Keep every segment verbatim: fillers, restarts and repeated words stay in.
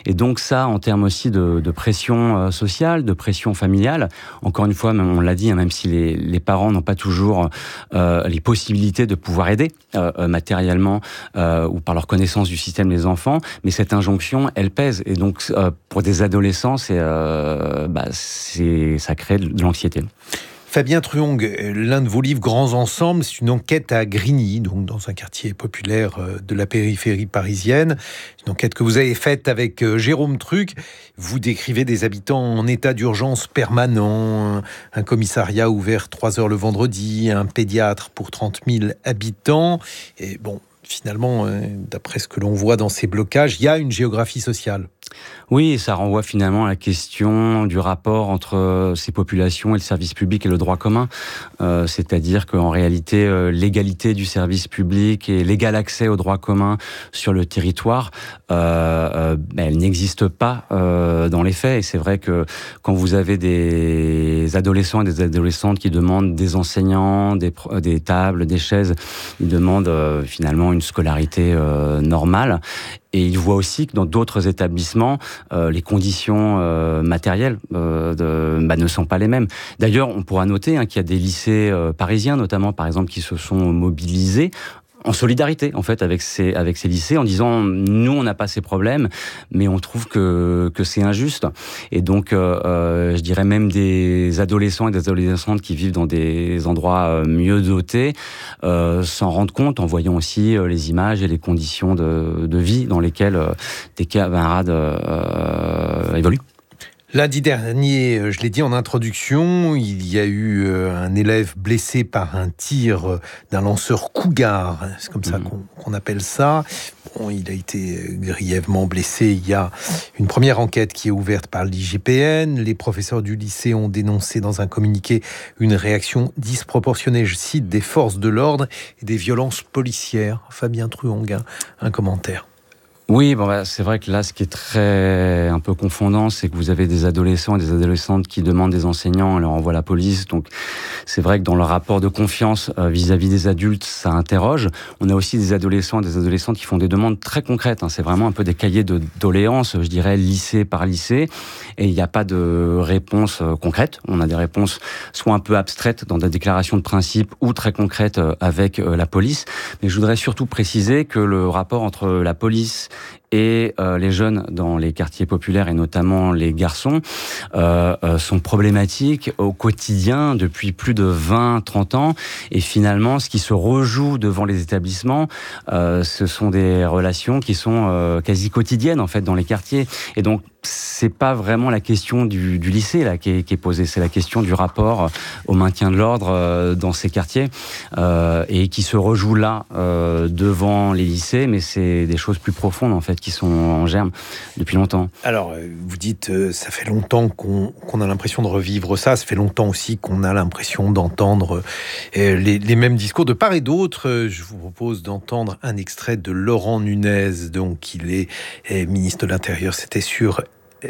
Et donc ça, en termes aussi de, de pression euh, sociale, de pression familiale, encore une fois, même, on l'a dit, hein, même si les, les parents n'ont pas toujours euh, les possibilités de pouvoir aider euh, matériellement euh, ou par leur connaissance du système des enfants, mais cette injonction, elle pèse. Et donc, euh, pour des adolescents, c'est, euh, bah, c'est, ça crée de l'anxiété. Fabien Truong, l'un de vos livres Grands Ensembles, c'est une enquête à Grigny, donc dans un quartier populaire de la périphérie parisienne. Une enquête que vous avez faite avec Jérôme Truc. Vous décrivez des habitants en état d'urgence permanent, un commissariat ouvert trois heures le vendredi, un pédiatre pour trente mille habitants. Et bon, finalement, d'après ce que l'on voit dans ces blocages, il y a une géographie sociale. Oui, ça renvoie finalement à la question du rapport entre ces populations et le service public et le droit commun. Euh, c'est-à-dire qu'en réalité, euh, l'égalité du service public et l'égal accès au droit commun sur le territoire, euh, euh, ben, elle n'existe pas euh, dans les faits. Et c'est vrai que quand vous avez des adolescents et des adolescentes qui demandent des enseignants, des, des tables, des chaises, ils demandent euh, finalement une scolarité euh, normale. Et ils voient aussi que dans d'autres établissements, euh, les conditions euh, matérielles euh, de, bah, ne sont pas les mêmes. D'ailleurs, on pourra noter hein, qu'il y a des lycées euh, parisiens, notamment par exemple, qui se sont mobilisés en solidarité en fait avec ces avec ces lycées en disant nous on n'a pas ces problèmes mais on trouve que que c'est injuste et donc euh, euh, je dirais même des adolescents et des adolescentes qui vivent dans des endroits mieux dotés euh, s'en rendent compte en voyant aussi euh, les images et les conditions de de vie dans lesquelles euh, des camarades euh, évoluent. Lundi dernier, je l'ai dit en introduction, il y a eu un élève blessé par un tir d'un lanceur Cougar, c'est comme ça qu'on, qu'on appelle ça. Bon, il a été grièvement blessé. Il y a une première enquête qui est ouverte par l'I G P N. Les professeurs du lycée ont dénoncé dans un communiqué une réaction disproportionnée, je cite, des forces de l'ordre et des violences policières. Fabien Truong, un, un commentaire. Oui, bon bah, c'est vrai que là, ce qui est très un peu confondant, c'est que vous avez des adolescents et des adolescentes qui demandent des enseignants, on leur envoie la police. Donc, c'est vrai que dans le rapport de confiance euh, vis-à-vis des adultes, ça interroge. On a aussi des adolescents et des adolescentes qui font des demandes très concrètes. Hein. C'est vraiment un peu des cahiers de doléances, je dirais, lycée par lycée. Et il n'y a pas de réponse euh, concrète. On a des réponses soit un peu abstraites dans des déclarations de principe ou très concrètes euh, avec euh, la police. Mais je voudrais surtout préciser que le rapport entre la police et euh, les jeunes dans les quartiers populaires et notamment les garçons euh, euh, sont problématiques au quotidien depuis plus de vingt trente ans et finalement ce qui se rejoue devant les établissements euh, ce sont des relations qui sont euh, quasi quotidiennes en fait dans les quartiers et donc c'est pas vraiment la question du, du lycée là qui est, qui est posée, c'est la question du rapport au maintien de l'ordre euh, dans ces quartiers euh, et qui se rejoue là euh, devant les lycées, mais c'est des choses plus profondes en fait qui sont en germe depuis longtemps. Alors vous dites euh, ça fait longtemps qu'on, qu'on a l'impression de revivre ça, ça fait longtemps aussi qu'on a l'impression d'entendre euh, les, les mêmes discours de part et d'autre. Je vous propose d'entendre un extrait de Laurent Nunez, donc il est, est ministre de l'Intérieur, c'était sur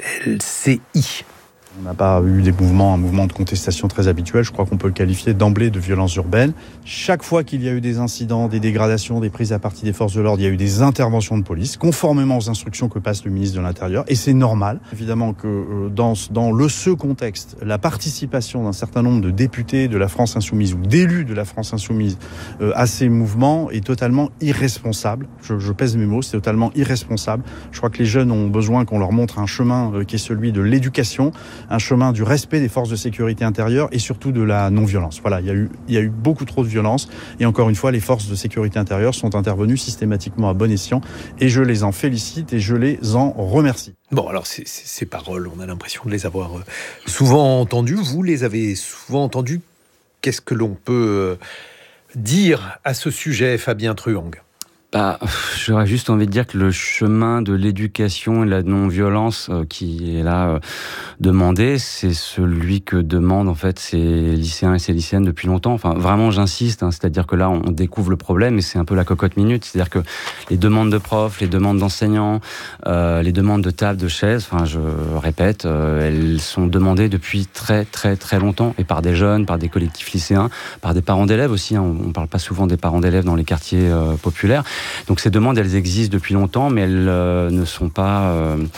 L C I. On n'a pas eu des mouvements, un mouvement de contestation très habituel. Je crois qu'on peut le qualifier d'emblée de violence urbaine. Chaque fois qu'il y a eu des incidents, des dégradations, des prises à partie des forces de l'ordre, il y a eu des interventions de police, conformément aux instructions que passe le ministre de l'Intérieur. Et c'est normal. Évidemment que euh, dans, dans le ce contexte, la participation d'un certain nombre de députés de la France Insoumise ou d'élus de la France Insoumise euh, à ces mouvements est totalement irresponsable. Je, je pèse mes mots, c'est totalement irresponsable. Je crois que les jeunes ont besoin qu'on leur montre un chemin euh, qui est celui de l'éducation, un chemin du respect des forces de sécurité intérieure et surtout de la non-violence. Voilà, il y a eu, il y a eu beaucoup trop de violence et encore une fois, les forces de sécurité intérieure sont intervenues systématiquement à bon escient et je les en félicite et je les en remercie. Bon, alors ces, ces paroles, on a l'impression de les avoir souvent entendues. Vous les avez souvent entendues. Qu'est-ce que l'on peut dire à ce sujet, Fabien Truong ? Bah, j'aurais juste envie de dire que le chemin de l'éducation et de la non-violence euh, qui est là euh, demandé, c'est celui que demandent en fait ces lycéens et ces lycéennes depuis longtemps. Enfin, vraiment, j'insiste, hein, c'est-à-dire que là, on découvre le problème et c'est un peu la cocotte minute. C'est-à-dire que les demandes de profs, les demandes d'enseignants, euh, les demandes de tables, de chaises, enfin, je répète, euh, elles sont demandées depuis très, très, très longtemps et par des jeunes, par des collectifs lycéens, par des parents d'élèves aussi. Hein, on ne parle pas souvent des parents d'élèves dans les quartiers euh, populaires. Donc ces demandes, elles existent depuis longtemps, mais elles euh, ne sont pas euh,